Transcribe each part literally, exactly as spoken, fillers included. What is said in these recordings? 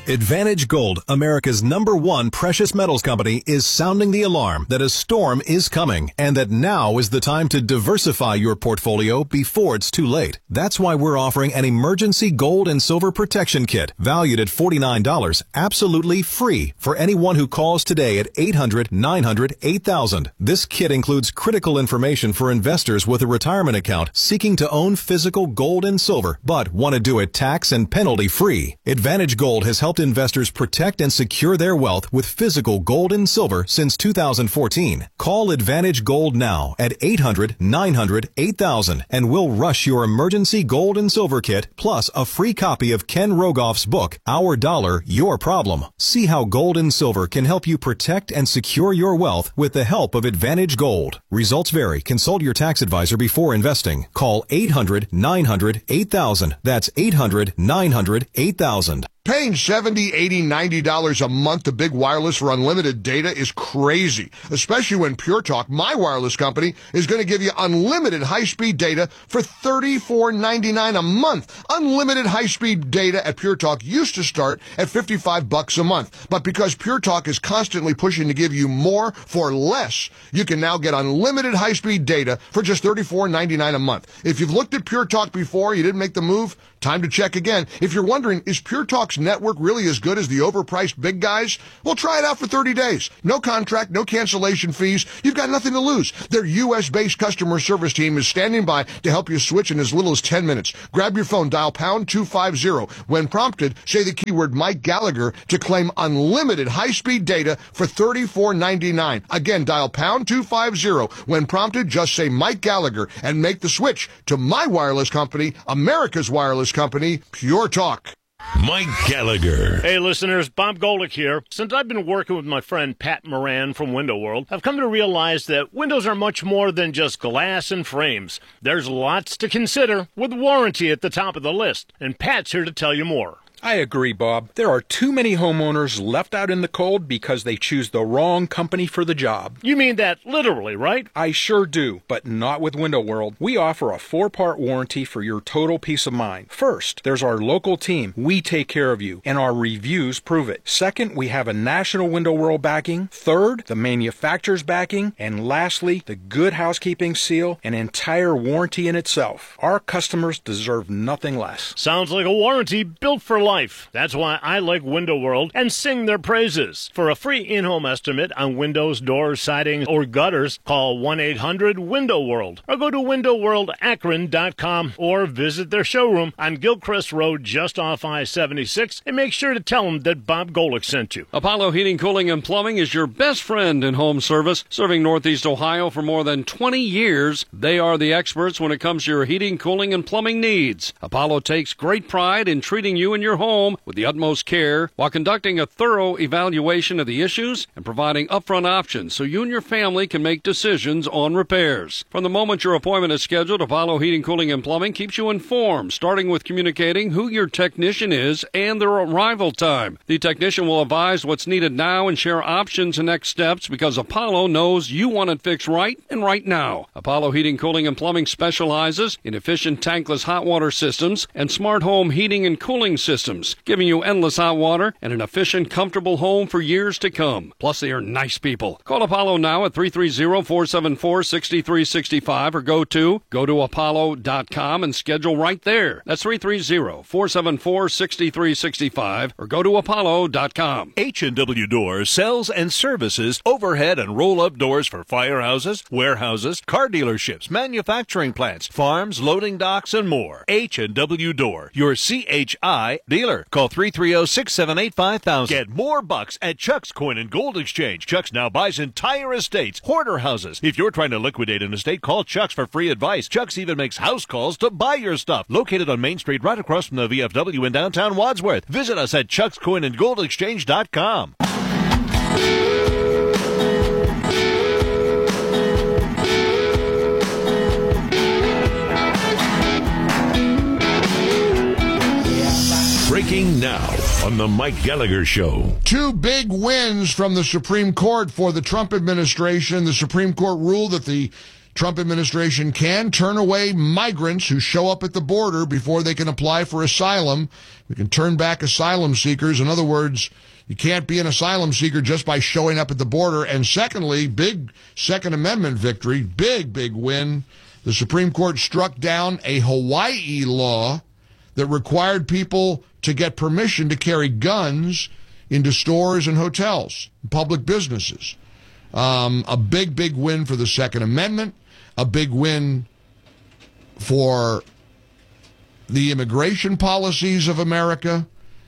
Advantage Gold, America's number one precious metals company, is sounding the alarm that a storm is coming and that now is the time to diversify your portfolio before it's too late. That's why we're offering an emergency gold and silver protection kit valued at forty-nine dollars, absolutely free for anyone who calls today at eight hundred, nine hundred, eight thousand. This kit includes critical information for investors with a retirement account seeking to own physical gold and silver but want to do it tax and penalty free. Advantage Gold has helped investors protect and secure their wealth with physical gold and silver since two thousand fourteen. Call Advantage Gold now at eight hundred, nine hundred, eight thousand and we'll rush your emergency gold and silver kit plus a free copy of Ken Rogoff's book, Our Dollar, Your Problem. See how gold and silver can help you protect and secure your wealth with the help of Advantage Gold. Results vary. Consult your tax advisor before investing. Call eight hundred, nine hundred, eight thousand. That's eight hundred, nine hundred, eight thousand. Paying seventy dollars, eighty dollars, ninety dollars a month to Big Wireless for unlimited data is crazy, especially when Pure Talk, my wireless company, is going to give you unlimited high-speed data for thirty-four ninety-nine a month. Unlimited high-speed data at Pure Talk used to start at fifty-five bucks a month, but because Pure Talk is constantly pushing to give you more for less, you can now get unlimited high-speed data for just thirty-four ninety-nine a month. If you've looked at Pure Talk before, you didn't make the move, time to check again. If you're wondering, is Pure Talk's network really as good as the overpriced big guys? Well, try it out for thirty days. No contract, no cancellation fees. You've got nothing to lose. Their U S-based customer service team is standing by to help you switch in as little as ten minutes. Grab your phone, dial pound two fifty. When prompted, say the keyword Mike Gallagher to claim unlimited high-speed data for thirty-four ninety-nine. Again, dial pound two fifty. When prompted, just say Mike Gallagher and make the switch to my wireless company, America's wireless company, Pure Talk. Mike Gallagher. Hey, listeners, Bob Golick here. Since I've been working with my friend Pat Moran from Window World, I've come to realize that windows are much more than just glass and frames. There's lots to consider, with warranty at the top of the list, and Pat's here to tell you more. I agree, Bob. There are too many homeowners left out in the cold because they choose the wrong company for the job. You mean that literally, right? I sure do, but not with Window World. We offer a four-part warranty for your total peace of mind. First, there's our local team. We take care of you, and our reviews prove it. Second, we have a national Window World backing. Third, the manufacturer's backing. And lastly, the Good Housekeeping seal, an entire warranty in itself. Our customers deserve nothing less. Sounds like a warranty built for life. That's why I like Window World and sing their praises. For a free in-home estimate on windows, doors, siding, or gutters, call one eight hundred window world or go to window world akron dot com or visit their showroom on Gilchrist Road just off I seventy-six and make sure to tell them that Bob Golick sent you. Apollo Heating, Cooling, and Plumbing is your best friend in home service, serving Northeast Ohio for more than twenty years. They are the experts when it comes to your heating, cooling, and plumbing needs. Apollo takes great pride in treating you and your home with the utmost care while conducting a thorough evaluation of the issues and providing upfront options so you and your family can make decisions on repairs. From the moment your appointment is scheduled, Apollo Heating, Cooling, and Plumbing keeps you informed, starting with communicating who your technician is and their arrival time. The technician will advise what's needed now and share options and next steps because Apollo knows you want it fixed right and right now. Apollo Heating, Cooling, and Plumbing specializes in efficient tankless hot water systems and smart home heating and cooling systems, giving you endless hot water and an efficient, comfortable home for years to come. Plus, they are nice people. Call Apollo now at three three zero, four seven four, six three six five or go to go to apollo dot com and schedule right there. That's three three zero, four seven four, six three six five or go to apollo dot com. H and W Doors sells and services overhead and roll-up doors for firehouses, warehouses, car dealerships, manufacturing plants, farms, loading docks, and more. H and W Door, your C H I dealer. Call three three zero, six seven eight, five thousand. Get more bucks at Chuck's Coin and Gold Exchange. Chuck's now buys entire estates, hoarder houses. If you're trying to liquidate an estate, call Chuck's for free advice. Chuck's even makes house calls to buy your stuff. Located on Main Street right across from the V F W in downtown Wadsworth. Visit us at chucks coin and gold exchange dot com. Breaking now on the Mike Gallagher Show. Two big wins from the Supreme Court for the Trump administration. The Supreme Court ruled that the Trump administration can turn away migrants who show up at the border before they can apply for asylum. We can turn back asylum seekers. In other words, you can't be an asylum seeker just by showing up at the border. And secondly, big Second Amendment victory, big, big win. The Supreme Court struck down a Hawaii law that required people to get permission to carry guns into stores and hotels, public businesses. Um, a big, big win for the Second Amendment, a big win for the immigration policies of America.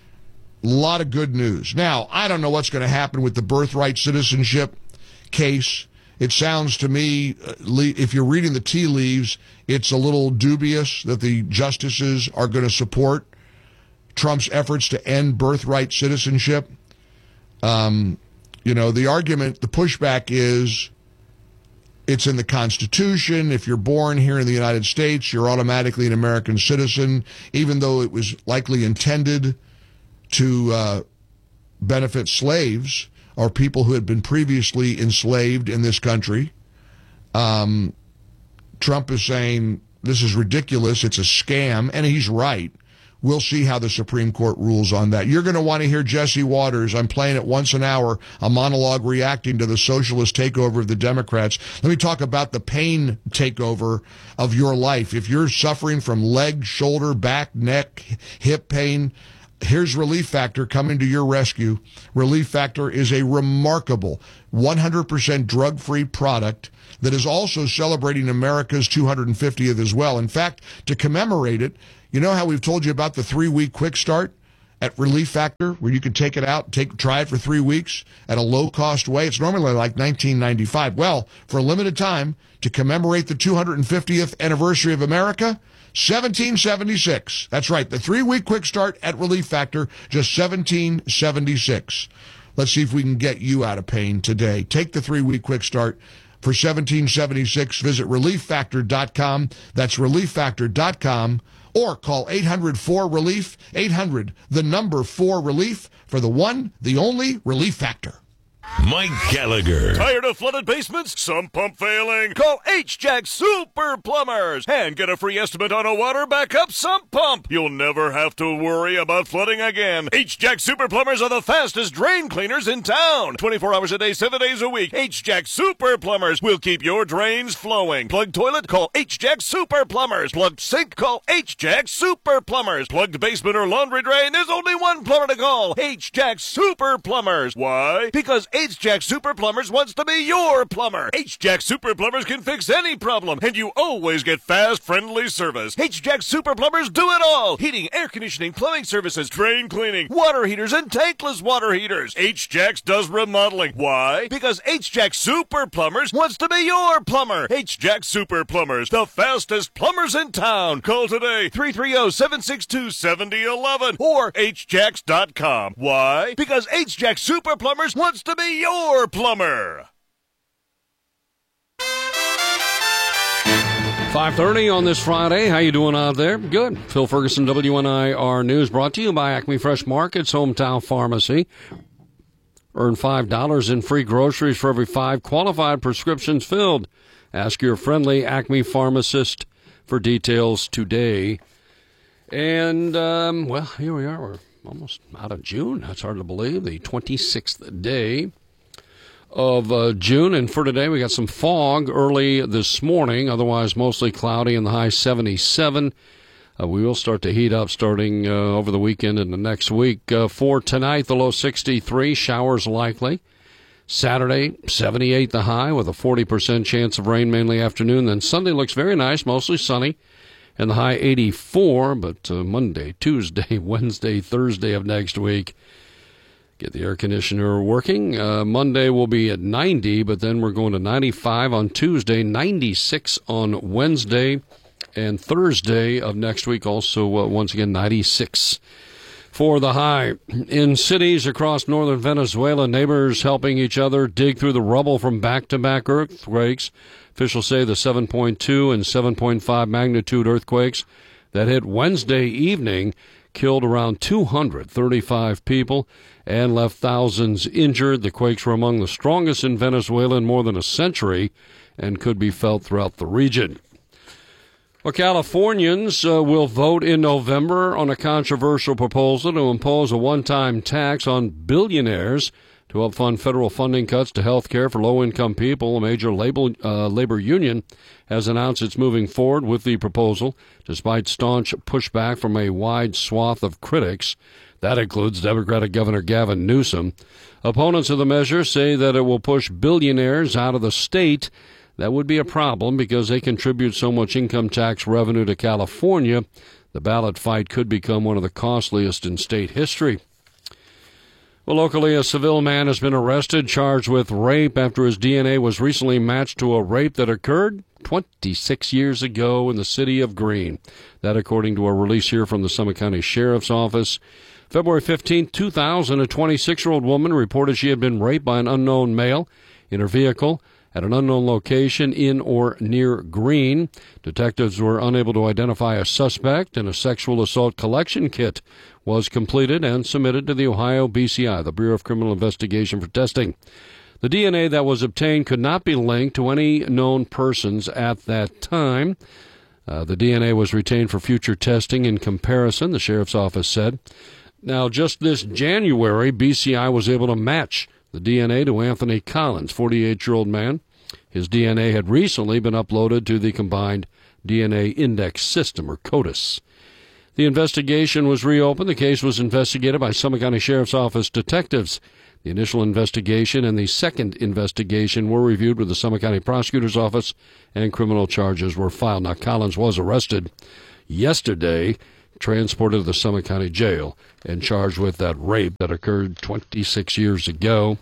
A lot of good news. Now, I don't know what's going to happen with the birthright citizenship case. It sounds to me, if you're reading the tea leaves, it's a little dubious that the justices are going to support Trump's efforts to end birthright citizenship. Um, you know, the argument, the pushback is it's in the Constitution. If you're born here in the United States, you're automatically an American citizen, even though it was likely intended to uh, benefit slaves or people who had been previously enslaved in this country. Um, Trump is saying this is ridiculous, it's a scam, and he's right. We'll see how the Supreme Court rules on that. You're going to want to hear Jesse Waters. I'm playing it once an hour, a monologue reacting to the socialist takeover of the Democrats. Let me talk about the pain takeover of your life. If you're suffering from leg, shoulder, back, neck, hip pain, here's Relief Factor coming to your rescue. Relief Factor is a remarkable one hundred percent drug-free product that is also celebrating America's two hundred fiftieth as well. In fact, to commemorate it, you know how we've told you about the three-week quick start at Relief Factor, where you can take it out, take try it for three weeks at a low-cost way? It's normally like nineteen ninety-five. Well, for a limited time, to commemorate the two hundred fiftieth anniversary of America, seventeen seventy-six. That's right, the three-week quick start at Relief Factor, just seventeen seventy-six. Let's see if we can get you out of pain today. Take the three-week quick start for seventeen seventy-six. Visit relief factor dot com. That's relief factor dot com. Or call eight hundred four relief, eight hundred, the number four relief, for the one, the only Relief Factor. Mike Gallagher. Tired of flooded basements? Sump pump failing? Call H-Jack Super Plumbers and get a free estimate on a water backup sump pump. You'll never have to worry about flooding again. H-Jack Super Plumbers are the fastest drain cleaners in town. twenty-four hours a day, seven days a week. H-Jack Super Plumbers will keep your drains flowing. Plugged toilet? Call H-Jack Super Plumbers. Plugged sink? Call H-Jack Super Plumbers. Plugged basement or laundry drain? There's only one plumber to call. H-Jack Super Plumbers. Why? Because H-Jack Super Plumbers wants to be your plumber. H-Jack Super Plumbers can fix any problem, and you always get fast, friendly service. H-Jack Super Plumbers do it all. Heating, air conditioning, plumbing services, drain cleaning, water heaters, and tankless water heaters. H-Jacks does remodeling. Why? Because H-Jack Super Plumbers wants to be your plumber. H-Jack Super Plumbers, the fastest plumbers in town. Call today, three three zero, seven six two, seven zero one one or H jacks dot com. Why? Because H-Jack Super Plumbers wants to be your plumber. five thirty on this Friday. How you doing out there? Good. Phil Ferguson, W N I R News, brought to you by Acme Fresh Markets, Hometown Pharmacy. Earn five dollars in free groceries for every five qualified prescriptions filled. Ask your friendly Acme pharmacist for details today. And, um, well, here we are. We're almost out of June. That's hard to believe. The twenty-sixth day of uh, June. And for today, we got some fog early this morning. Otherwise, mostly cloudy and the high seventy-seven. Uh, we will start to heat up starting uh, over the weekend and the next week. Uh, for tonight, the low sixty-three. Showers likely. Saturday, seventy-eight the high with a forty percent chance of rain mainly afternoon. Then Sunday looks very nice, mostly sunny. And the high eighty-four, but uh, Monday, Tuesday, Wednesday, Thursday of next week, get the air conditioner working. Uh, Monday will be at ninety, but then we're going to ninety-five on Tuesday, ninety-six on Wednesday, and Thursday of next week also, uh, once again, ninety-six for the high. In cities across northern Venezuela, neighbors helping each other dig through the rubble from back-to-back earthquakes. Officials say the seven point two and seven point five magnitude earthquakes that hit Wednesday evening killed around two hundred thirty-five people and left thousands injured. The quakes were among the strongest in Venezuela in more than a century and could be felt throughout the region. Well, Californians uh, will vote in November on a controversial proposal to impose a one-time tax on billionaires to help fund federal funding cuts to health care for low-income people. A major labor, uh, labor union has announced it's moving forward with the proposal, despite staunch pushback from a wide swath of critics. That includes Democratic Governor Gavin Newsom. Opponents of the measure say that it will push billionaires out of the state. That would be a problem because they contribute so much income tax revenue to California. The ballot fight could become one of the costliest in state history. Well, locally, a Seville man has been arrested, charged with rape after his D N A was recently matched to a rape that occurred twenty-six years ago in the city of Greene. That according to a release here from the Summit County Sheriff's Office. February fifteenth, two thousand, a twenty-six-year-old woman reported she had been raped by an unknown male in her vehicle at an unknown location in or near Greene. Detectives were unable to identify a suspect, and a sexual assault collection kit was completed and submitted to the Ohio B C I, the Bureau of Criminal Investigation, for testing. The D N A that was obtained could not be linked to any known persons at that time. Uh, the D N A was retained for future testing and comparison, the sheriff's office said. Now, just this January, B C I was able to match the D N A to Anthony Collins, forty-eight-year-old man. His D N A had recently been uploaded to the Combined D N A Index System, or CODIS. The investigation was reopened. The case was investigated by Summit County Sheriff's Office detectives. The initial investigation and the second investigation were reviewed with the Summit County Prosecutor's Office, and criminal charges were filed. Now, Collins was arrested yesterday, transported to the Summit County Jail, and charged with that rape that occurred twenty-six years ago.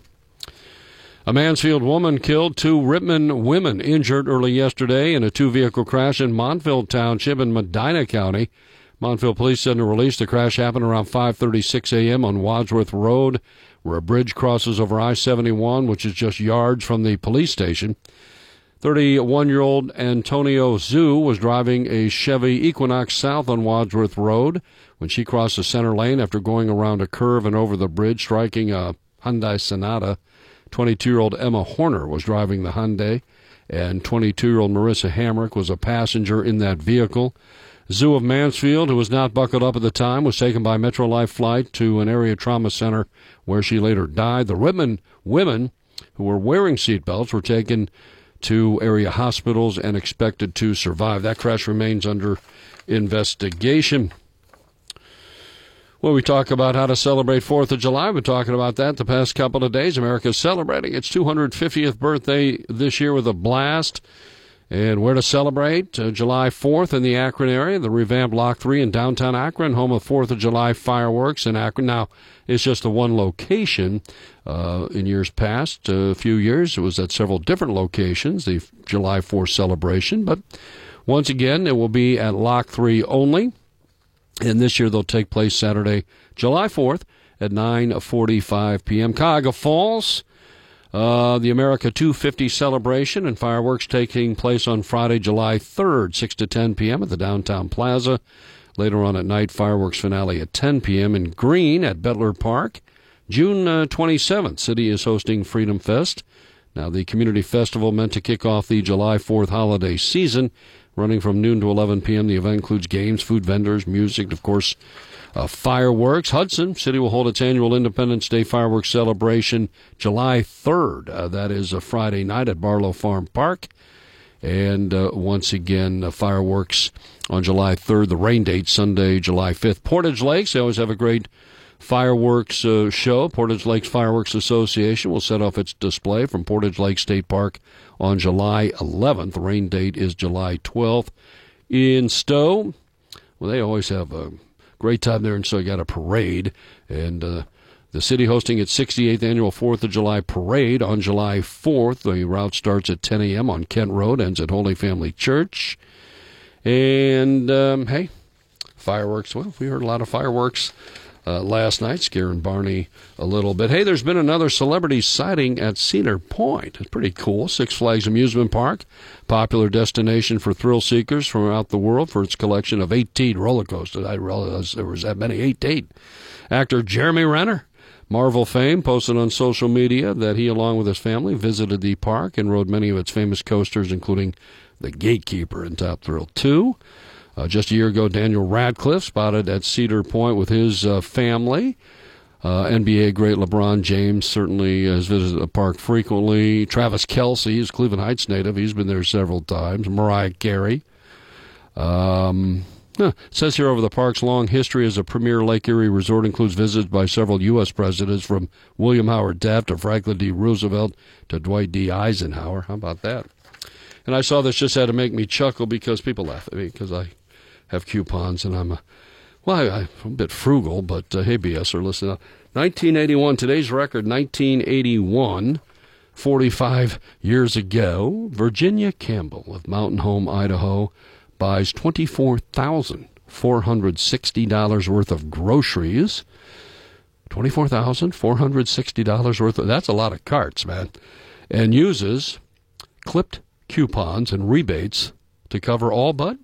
A Mansfield woman killed, two Rittman women injured early yesterday in a two-vehicle crash in Montville Township in Medina County. Montville police said in a release the crash happened around five thirty-six a.m. on Wadsworth Road, where a bridge crosses over I seventy-one, which is just yards from the police station. thirty-one-year-old Antonio Zhu was driving a Chevy Equinox south on Wadsworth Road when she crossed the center lane after going around a curve and over the bridge, striking a Hyundai Sonata. twenty-two-year-old Emma Horner was driving the Hyundai, and twenty-two-year-old Marissa Hamrick was a passenger in that vehicle. Zhu of Mansfield, who was not buckled up at the time, was taken by MetroLife flight to an area trauma center where she later died. The Rittman women, who were wearing seatbelts, were taken to area hospitals and expected to survive. That crash remains under investigation. Well, we talk about how to celebrate fourth of July. We've been talking about that the past couple of days. America's celebrating its two hundred fiftieth birthday this year with a blast. And where to celebrate? Uh, July fourth in the Akron area, the revamped Lock three in downtown Akron, home of fourth of July fireworks in Akron. Now, it's just the one location. Uh, in years past, uh, a few years, it was at several different locations, the July fourth celebration. But once again, it will be at Lock three only. And this year, they'll take place Saturday, July fourth at nine forty-five p.m. Cuyahoga Falls. Uh, the America two fifty celebration and fireworks taking place on Friday, July third, six to ten p.m. at the Downtown Plaza. Later on at night, fireworks finale at ten p.m. in Greene at Bettler Park. June uh, twenty-seventh, City is hosting Freedom Fest. Now, the community festival meant to kick off the July fourth holiday season, running from noon to eleven p.m. The event includes games, food vendors, music, of course, Uh, fireworks. Hudson City will hold its annual Independence Day fireworks celebration July third. Uh, that is a Friday night at Barlow Farm Park. And uh, once again, uh, fireworks on July third. The rain date, Sunday, July fifth. Portage Lakes, they always have a great fireworks uh, show. Portage Lakes Fireworks Association will set off its display from Portage Lake State Park on July eleventh. The rain date is July twelfth. In Stowe, well, they always have a great time there, and so you got a parade, and uh, the city hosting its sixty-eighth annual fourth of July parade on July fourth. The route starts at ten a.m. on Kent Road, ends at Holy Family Church. And, um, hey, fireworks. Well, we heard a lot of fireworks uh, last night, scaring Barney a little bit. Hey, there's been another celebrity sighting at Cedar Point. It's pretty cool. Six Flags Amusement Park, popular destination for thrill seekers from throughout the world for its collection of eighteen roller coasters. I realized there was that many, eighteen. Actor Jeremy Renner, Marvel fame, posted on social media that he, along with his family, visited the park and rode many of its famous coasters, including the Gatekeeper and Top Thrill two. Uh, just a year ago, Daniel Radcliffe spotted at Cedar Point with his uh, family. Uh, N B A great LeBron James certainly has visited the park frequently. Travis Kelce is Cleveland Heights native. He's been there several times. Mariah Carey. Um, huh, it says here over the park's long history as a premier Lake Erie resort includes visits by several U S presidents, from William Howard Taft to Franklin D. Roosevelt to Dwight D. Eisenhower. How about that? And I saw this, just had to make me chuckle because people laugh at me because I have coupons, and I'm a, well, I, I'm a bit frugal, but uh, hey, B S, or listen up. nineteen eighty-one, today's record, nineteen eighty-one, forty-five years ago, Virginia Campbell of Mountain Home, Idaho, buys twenty-four thousand four hundred sixty dollars worth of groceries. twenty-four thousand four hundred sixty dollars worth of, that's a lot of carts, man, and uses clipped coupons and rebates to cover all but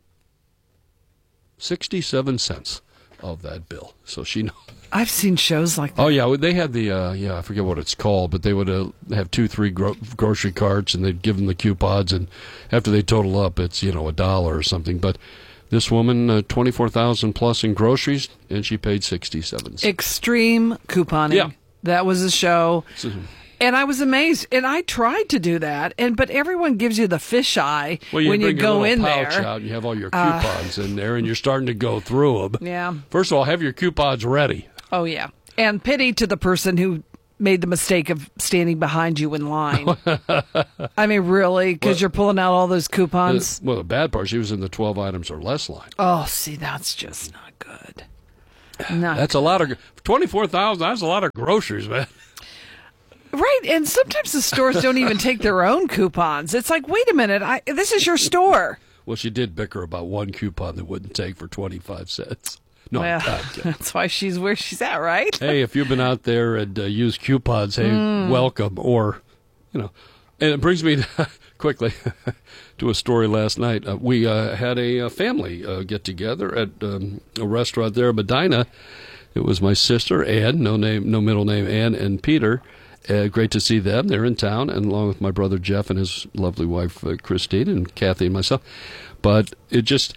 sixty-seven cents of that bill. So she knows. I've seen shows like that. Oh, yeah, they had the, uh, yeah, I forget what it's called, but they would uh, have two, three gro- grocery carts, and they'd give them the coupons, and after they total up, it's, you know, a dollar or something. But this woman, uh, twenty-four thousand plus in groceries, and she paid sixty-seven cents. Extreme couponing. Yeah. That was a show. So, and I was amazed, and I tried to do that, and but everyone gives you the fisheye well, you when bring you your go little in pouch there. out, and you have all your coupons uh, in there, and you're starting to go through them. Yeah. First of all, have your coupons ready. Oh, yeah. And pity to the person who made the mistake of standing behind you in line. I mean, really? Because well, you're pulling out all those coupons? The, well, the bad part, she was in the twelve items or less line. Oh, see, that's just not good. Not that's good. a lot of, twenty-four thousand, that's a lot of groceries, man. Right, and sometimes the stores don't even take their own coupons. It's like, wait a minute, I, this is your store. Well, she did bicker about one coupon that wouldn't take for twenty-five cents. No, well, God, that's why she's where she's at, right? Hey, if you've been out there and uh, used coupons, hey, mm. welcome. Or, you know, and it brings me to, quickly to a story last night. Uh, we uh, had a, a family uh, get together at um, a restaurant there in Medina. It was my sister, Ann, no name, no middle name, Ann, and Peter. Uh, great to see them. They're in town, and along with my brother Jeff and his lovely wife uh, Christine, and Kathy and myself. But it just,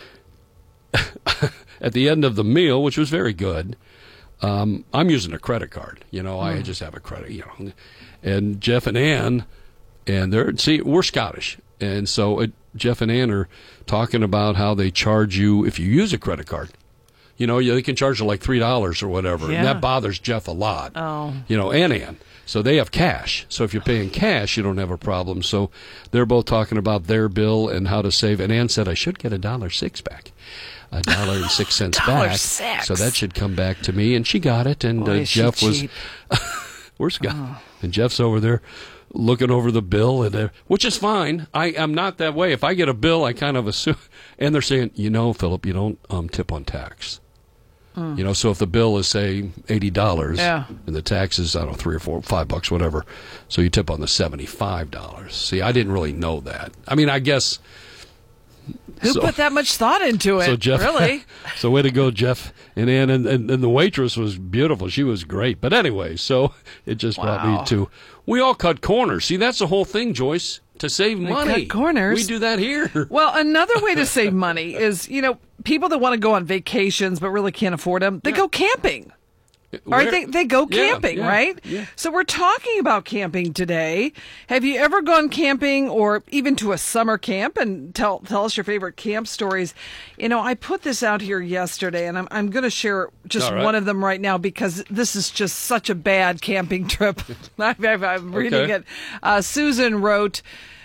at the end of the meal, which was very good, um, I'm using a credit card. You know, I mm. just have a credit, you know. And Jeff and Ann, and they're, see, we're Scottish. And so it, Jeff and Ann are talking about how they charge you if you use a credit card. You know, they can charge you like three dollars or whatever. Yeah. And that bothers Jeff a lot. Oh. You know, and Ann. So they have cash. So if you're paying cash, you don't have a problem. So they're both talking about their bill and how to save. And Ann said, I should get a dollar six back. A dollar and six cents back. Six. So that should come back to me. And she got it. And Boy, uh, Jeff was, where's Scott? Oh. And Jeff's over there looking over the bill, and uh, which is fine. I am not that way. If I get a bill, I kind of assume. And they're saying, you know, Philip, you don't um, tip on tax. Mm. You know, so if the bill is, say, eighty dollars, yeah. and the tax is, I don't know, three or four, five bucks, whatever, so you tip on the seventy-five dollars. See, I didn't really know that. I mean, I guess... Who so, put that much thought into it, so Jeff, really? So way to go, Jeff and Ann. And, and, and the waitress was beautiful. She was great. But anyway, so it just wow. brought me to... We all cut corners. See, that's the whole thing, Joyce. To save we money. Cut corners. We do that here. Well, another way to save money is, you know, people that want to go on vacations but really can't afford them, they yeah. go camping. Where? All right, they, they go camping, yeah, yeah, right? Yeah. So we're talking about camping today. Have you ever gone camping or even to a summer camp? And tell tell us your favorite camp stories. You know, I put this out here yesterday, and I'm I'm going to share just right. one of them right now because this is just such a bad camping trip. I, I, I'm reading okay. it. Uh, Susan wrote,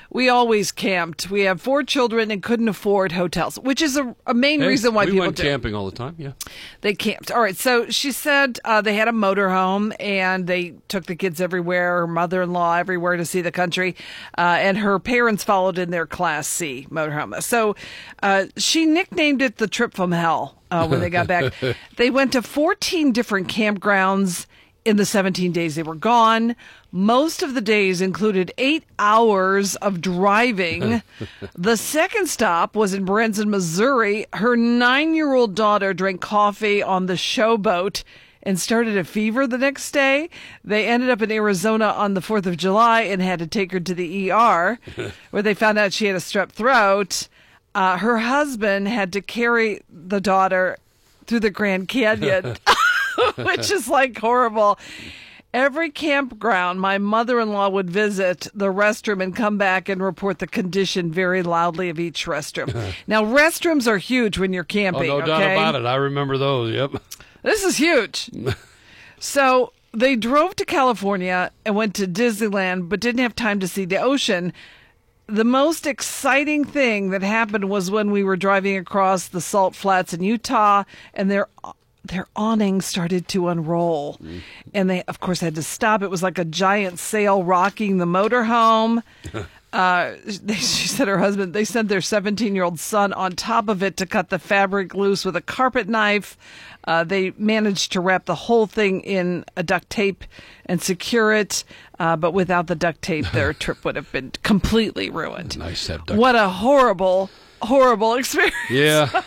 We always camped. We have four children and couldn't afford hotels, which is a, a main Hey, reason why we people went do. camping all the time, yeah. They camped. All right. So she said uh, they had a motorhome and they took the kids everywhere, her mother-in-law everywhere to see the country. Uh, and her parents followed in their Class C motorhome. So uh, she nicknamed it the trip from hell uh, when they got back. They went to fourteen different campgrounds in the seventeen days they were gone. Most of the days included eight hours of driving. The second stop was in Branson, Missouri. Her nine-year-old daughter drank coffee on the showboat and started a fever the next day. They ended up in Arizona on the fourth of July and had to take her to the E R, where they found out she had a strep throat. Uh, her husband had to carry the daughter through the Grand Canyon, which is like horrible. Every campground my mother-in-law would visit the restroom and come back and report the condition very loudly of each restroom. Now, restrooms are huge when you're Oh, camping, no okay? doubt about it. I remember those, yep. This is huge. So they drove to California and went to Disneyland, but didn't have time to see the ocean. The most exciting thing that happened was when we were driving across the Salt Flats in Utah, and their their awning started to unroll. Mm. And they, of course, had to stop. It was like a giant sail rocking the motorhome. Uh, they, she said her husband, they sent their seventeen-year-old son on top of it to cut the fabric loose with a carpet knife. Uh, they managed to wrap the whole thing in a duct tape and secure it, uh, but without the duct tape, their trip would have been completely ruined. Nice to have duct What a horrible, horrible experience. Yeah.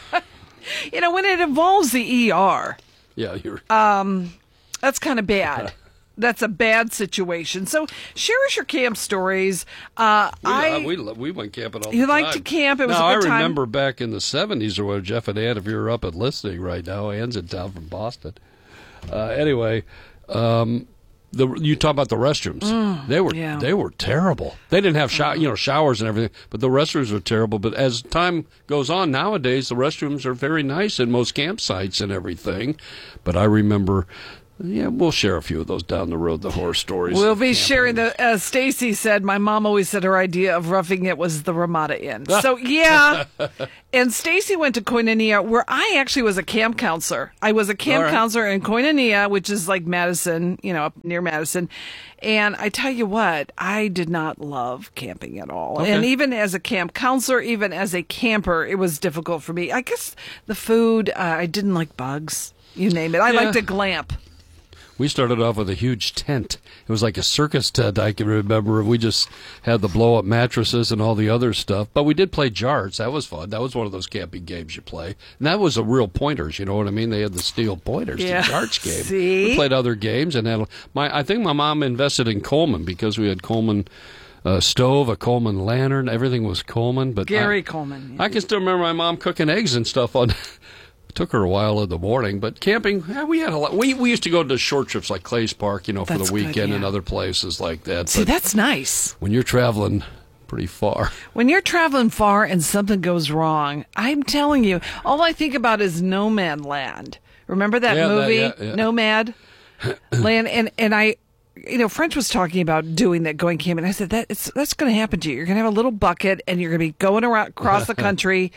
You know, when it involves the E R, Yeah, you're... um, that's kind of bad. That's a bad situation. So share us your camp stories. Uh, We, I uh, we, lo- we went camping all You the time. like to camp? It was now, a good I time. remember back in the seventies or where Jeff and Ann, if you're up and listening right now, Ann's in town from Boston. Uh, anyway, um, the you talk about the restrooms. Mm, they were yeah. they were terrible. They didn't have show, you know showers and everything, but the restrooms were terrible. But as time goes on, nowadays the restrooms are very nice in most campsites and everything. But I remember. Yeah, we'll share a few of those down the road, the horror stories. We'll be sharing the, as Stacy said, my mom always said her idea of roughing it was the Ramada Inn. So, yeah. And Stacy went to Koinonia, where I actually was a camp counselor. I was a camp right. counselor in Koinonia, which is like Madison, you know, up near Madison. And I tell you what, I did not love camping at all. Okay. And even as a camp counselor, even as a camper, it was difficult for me. I guess the food, uh, I didn't like bugs, you name it. I Yeah. liked to glamp. We started off with a huge tent. It was like a circus tent, I can remember. We just had the blow-up mattresses and all the other stuff. But we did play Jarts. That was fun. That was one of those camping games you play. And that was a real pointers, you know what I mean? They had the steel pointers, Yeah. the Jarts game. See? We played other games. and had, my I think my mom invested in Coleman because we had Coleman uh, stove, a Coleman lantern. Everything was Coleman. But Gary I, Coleman. Yeah. I can still remember my mom cooking eggs and stuff on... It took her a while in the morning, but camping, yeah, we had a lot. We we used to go to short trips like Clay's Park, you know, for That's the weekend good, yeah. and other places like that. See, But that's nice. when you're traveling pretty far, When you're traveling far and something goes wrong, I'm telling you, all I think about is Nomad Land. Remember that Yeah, that- movie, yeah, yeah. Nomad Land? And and I, you know, French was talking about doing that, going camping. I said that it's that's going to happen to you. You're going to have a little bucket, and you're going to be going around across the country.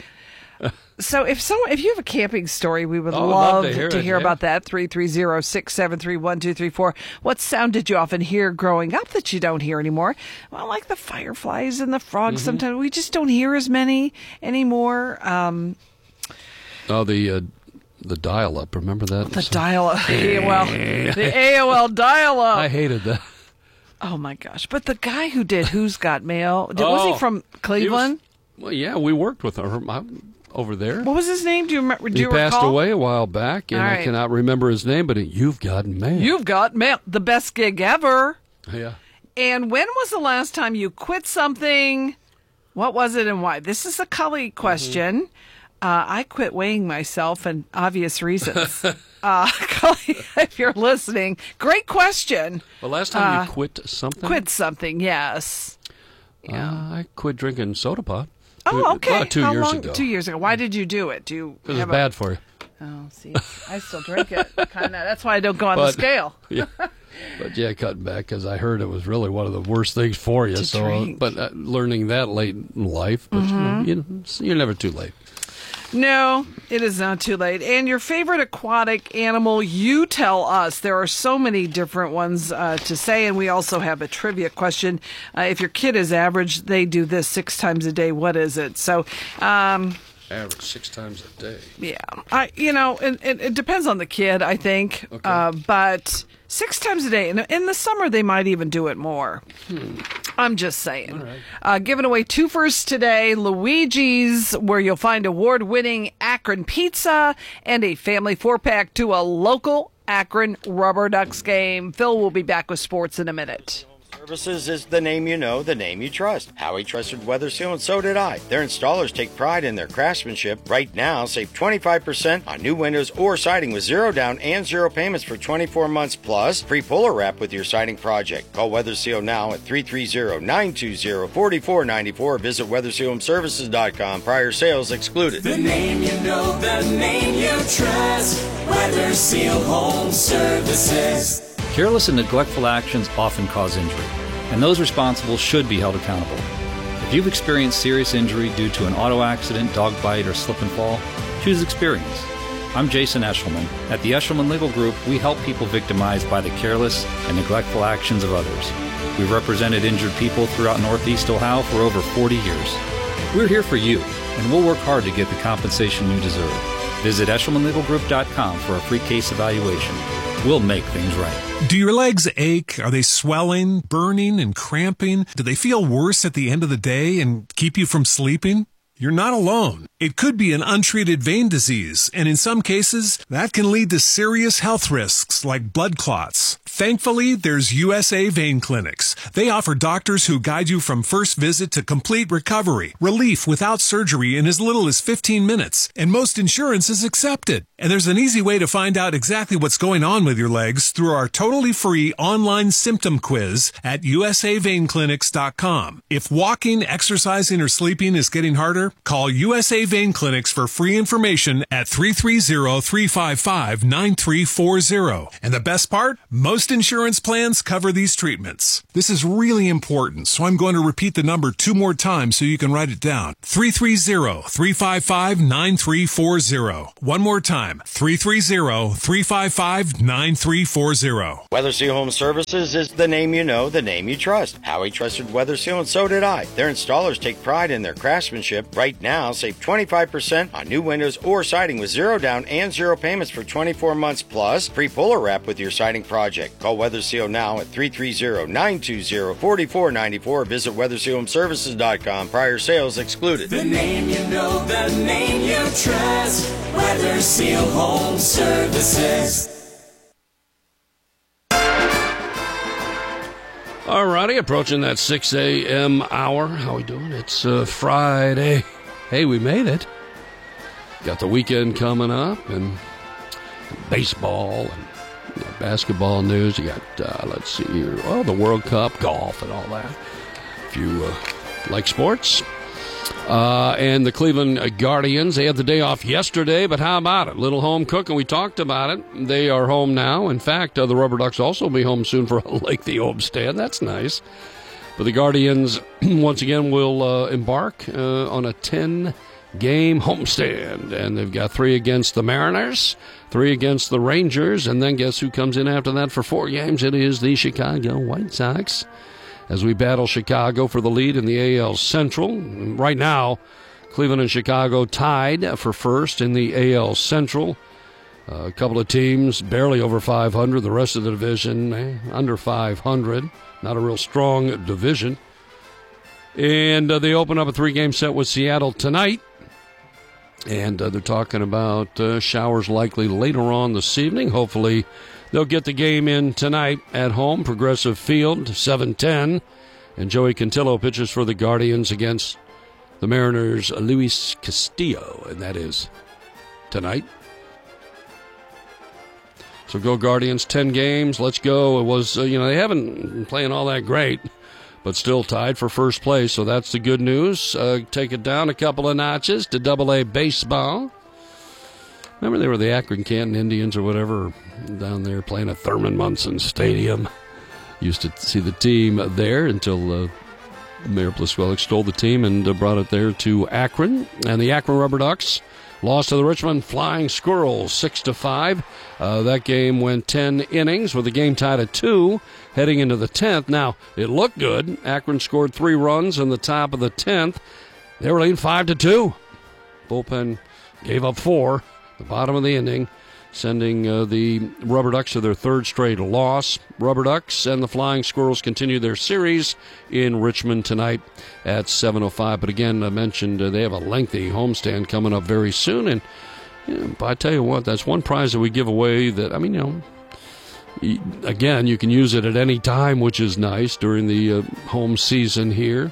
So if so, if you have a camping story, we would Oh, I'd love, love to hear to it, hear yeah. about that. three three zero, six seven three, one two three four. What sound did you often hear growing up that you don't hear anymore? Well, like the fireflies and the frogs. Mm-hmm. Sometimes we just don't hear as many anymore. Um, oh, the uh, the dial-up, remember that? the dial-up, A O L, the A O L dial-up. I hated that. Oh my gosh! But the guy who did Who's Got Mail, did, was he Oh, from Cleveland? He was- well, yeah, we worked with her I, over there. What was his name? Do you remember? Do he you passed recall? away a while back, and All I right. cannot remember his name, but he, you've got mail. You've Got Mail, the best gig ever. Yeah. And when was the last time you quit something? What was it and why? This is a colleague question. Mm-hmm. Uh, I quit weighing myself and obvious reasons. uh, colleague, if you're listening, great question. The last time Uh, you quit something? Quit something, yes. Yeah. Uh, I quit drinking soda pop. oh, okay. About two How years long? ago. Two years ago. Why did you do it? Do you It was have a- bad for you. Oh, see, I still drink it. Kind of. That's why I don't go on the But- scale. Yeah. But yeah, cutting back because I heard it was really one of the worst things for you. To so, drink. but uh, learning that late in life, but Mm-hmm. you know, you're never too late. No, it is not too late. And your favorite aquatic animal, you tell us. There are so many different ones uh, to say, and we also have a trivia question. Uh, if your kid is average, they do this six times a day. What is it? So, um, Average six times a day. yeah, I you know, it, it, it depends on the kid, I think. Okay. Uh, but six times a day. In, in the summer, they might even do it more. Hmm. I'm just saying. All right. Uh, giving away two first today, Luigi's, where you'll find award-winning Akron pizza and a family four-pack to a local Akron Rubber Ducks game. Phil will be back with sports in a minute. Services is the name you know, the name you trust. Howie trusted Weather Seal, and so did I. Their installers take pride in their craftsmanship. Right now, save twenty-five percent on new windows or siding with zero down and zero payments for twenty-four months, plus free puller wrap with your siding project. Call Weather Seal now at three three zero, nine two zero, four four nine four. Visit weather seal home services dot com. Prior sales excluded. The name you know, the name you trust. Weather Seal Home Services. Careless and neglectful actions often cause injury, and those responsible should be held accountable. If you've experienced serious injury due to an auto accident, dog bite, or slip and fall, choose experience. I'm Jason Eshelman. At the Eshelman Legal Group, we help people victimized by the careless and neglectful actions of others. We've represented injured people throughout Northeast Ohio for over forty years. We're here for you, and we'll work hard to get the compensation you deserve. Visit eshelman legal group dot com for a free case evaluation. We'll make things right. Do your legs ache? Are they swelling, burning, and cramping? Do they feel worse at the end of the day and keep you from sleeping? You're not alone. It could be an untreated vein disease, and in some cases, that can lead to serious health risks like blood clots. Thankfully, there's U S A Vein Clinics. They offer doctors who guide you from first visit to complete recovery, relief without surgery in as little as fifteen minutes, and most insurance is accepted. And there's an easy way to find out exactly what's going on with your legs through our totally free online symptom quiz at u s a vein clinics dot com. If walking, exercising, or sleeping is getting harder, call U S A Vein Clinics for free information at three three zero, three five five, nine three four zero. And the best part? Most insurance plans cover these treatments. This is really important, so I'm going to repeat the number two more times so you can write it down. three three zero, three five five, nine three four zero. One more time, three three zero, three five five, nine three four zero. Weather Seal Home Services is the name you know, the name you trust. Howie trusted Weather Seal, and so did I. Their installers take pride in their craftsmanship. Right now, save twenty-five percent on new windows or siding with zero down and zero payments for twenty-four months, plus free puller wrap with your siding project. Call Weather Seal now at three three zero, nine two zero, four four nine four. Visit weather seal home services dot com. Prior sales excluded. The name you know, the name you trust. Weather Seal Home Services. All righty, approaching that six a.m. hour. How we doing? It's uh, Friday. Hey, we made it. Got the weekend coming up, and baseball and you know, basketball news. You got, uh, let's see here, oh, the World Cup, golf, and all that. If you uh, like sports. Uh, and the Cleveland Guardians, they had the day off yesterday, but how about it? Little home cooking. We talked about it. They are home now. In fact, uh, the Rubber Ducks also will be home soon for a lengthy homestand. That's nice. But the Guardians, once again, will uh, embark uh, on a ten-game homestand. And they've got three against the Mariners, three against the Rangers, and then guess who comes in after that for four games? It is the Chicago White Sox. As we battle Chicago for the lead in the A L Central. Right now, Cleveland and Chicago tied for first in the A L Central. Uh, a couple of teams barely over five hundred. The rest of the division eh, under five hundred. Not a real strong division. And uh, they open up a three-game set with Seattle tonight. And uh, they're talking about uh, showers likely later on this evening. Hopefully they'll get the game in tonight at home, Progressive Field, seven ten. And Joey Cantillo pitches for the Guardians against the Mariners' Luis Castillo. And that is tonight. So go Guardians, ten games. Let's go. It was, uh, you know, they haven't been playing all that great, but still tied for first place. So that's the good news. Uh, take it down a couple of notches to double A baseball. Remember they were the Akron Canton Indians or whatever down there playing at Thurman Munson Stadium. Used to see the team there until uh, Mayor Plisquellic stole the team and uh, brought it there to Akron. And the Akron Rubber Ducks lost to the Richmond Flying Squirrels six to five. Uh, that game went ten innings with the game tied at two heading into the tenth. Now, it looked good. Akron scored three runs in the top of the tenth. They were leading five to two. Bullpen gave up four at the bottom of the inning, sending uh, the Rubber Ducks to their third straight loss. Rubber Ducks and the Flying Squirrels continue their series in Richmond tonight at seven oh five. But again, I mentioned uh, they have a lengthy homestand coming up very soon. And you know, I tell you what, that's one prize that we give away that, I mean, you know, y- again, you can use it at any time, which is nice during the uh, home season here.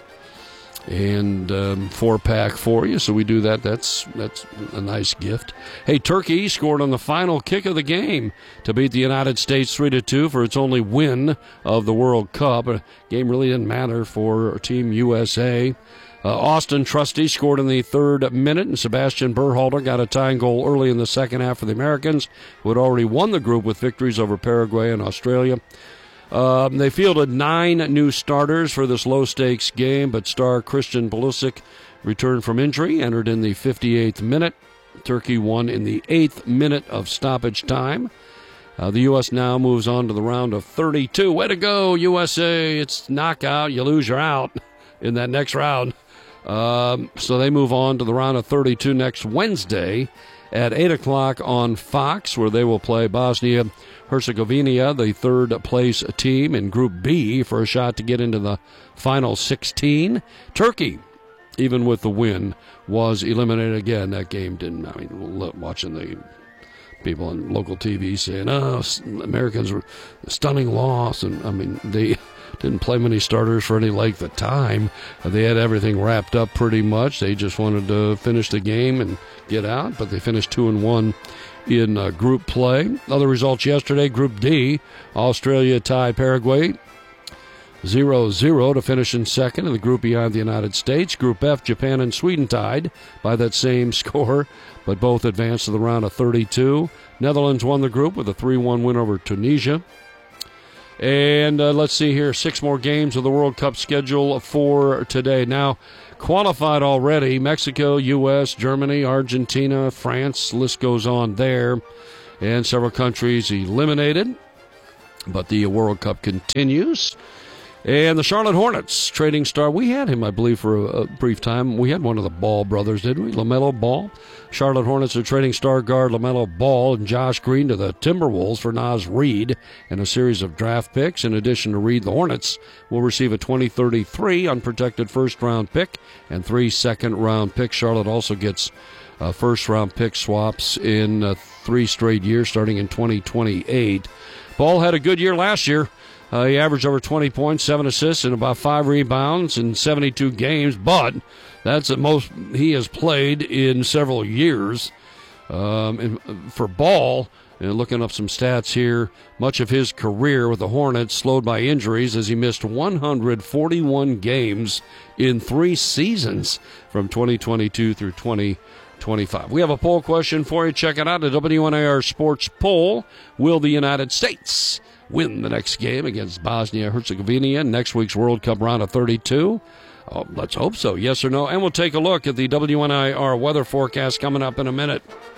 And um, four pack for you, so we do that. That's that's a nice gift. Hey, Turkey scored on the final kick of the game to beat the United States three to two for its only win of the World Cup. A game really didn't matter for Team U S A. Uh, Austin Trusty scored in the third minute, and Sebastian Berhalter got a tying goal early in the second half for the Americans, who had already won the group with victories over Paraguay and Australia. Um, they fielded nine new starters for this low-stakes game, but star Christian Pulisic returned from injury, entered in the fifty-eighth minute. Turkey won in the eighth minute of stoppage time. Uh, the U S now moves on to the round of thirty-two. Way to go, U S A. It's knockout. You lose, you're out in that next round. Um, so they move on to the round of thirty-two next Wednesday at eight o'clock on Fox, where they will play Bosnia Herzegovina, the third-place team in Group B, for a shot to get into the final sixteen. Turkey, even with the win, was eliminated again. That game didn't, I mean, watching the people on local T V saying, oh, Americans were a stunning loss. And, I mean, they didn't play many starters for any length of time. They had everything wrapped up pretty much. They just wanted to finish the game and get out, but they finished two and one in uh, group play. Other results yesterday, Group D, Australia tied Paraguay zero zero to finish in second in the group behind the United States. Group F, Japan and Sweden tied by that same score, but both advanced to the round of thirty-two. Netherlands won the group with a three one win over Tunisia. And uh, let's see here, six more games of the World Cup schedule for today. Now, qualified already, Mexico, U S, Germany, Argentina, France, list goes on there. And several countries eliminated, but the World Cup continues. And the Charlotte Hornets, trading star, we had him, I believe, for a, a brief time. We had one of the Ball brothers, didn't we? LaMelo Ball. Charlotte Hornets are trading star guard LaMelo Ball and Josh Green to the Timberwolves for Naz Reid and a series of draft picks. In addition to Reid, the Hornets will receive a twenty thirty-three unprotected first-round pick and three second-round picks. Charlotte also gets uh, first-round pick swaps in uh, three straight years, starting in twenty twenty-eight. Ball had a good year last year. Uh, he averaged over twenty points, seven assists, and about five rebounds in seventy-two games, but that's the most he has played in several years. Um, and for Ball, and looking up some stats here, much of his career with the Hornets slowed by injuries as he missed one hundred forty-one games in three seasons from twenty twenty-two through twenty twenty-five. We have a poll question for you. Check it out, the W N A R Sports Poll. Will the United States win the next game against Bosnia-Herzegovina in next week's World Cup round of thirty-two? Oh, let's hope so, yes or no. And we'll take a look at the W N I R weather forecast coming up in a minute.